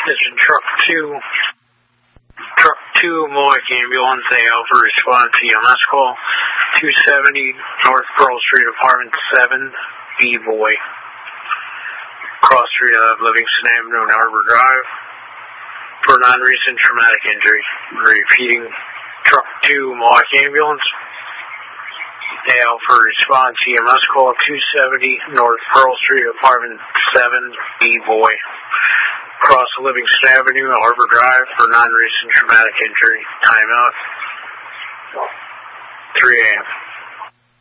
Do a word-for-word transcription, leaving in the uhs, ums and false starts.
This is truck two. Truck two, Moic Ambulance, A L for response E M S call. two seventy North Pearl Street, Apartment seven, B-Boy. Cross Street of Livingston Avenue and Harbor Drive. For non-recent traumatic injury. Repeating, truck two, Moic Ambulance. A L for response E M S call. two seventy North Pearl Street, Apartment seven, B-Boy. Cross Livingston Avenue, Harbor Drive for non-recent traumatic injury. Timeout. three a.m.